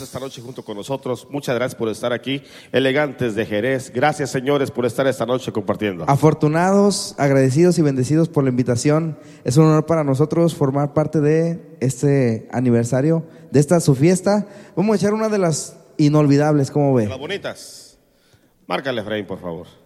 esta noche junto con nosotros. Muchas gracias por estar aquí. Elegantes de Jerez. Gracias, señores, por estar esta noche compartiendo. Afortunados, agradecidos y bendecidos por la invitación. Es un honor para nosotros formar parte de este aniversario, de esta su fiesta. Vamos a echar una de las inolvidables, ¿cómo ve? Las bonitas. Márcale, Efraín, por favor.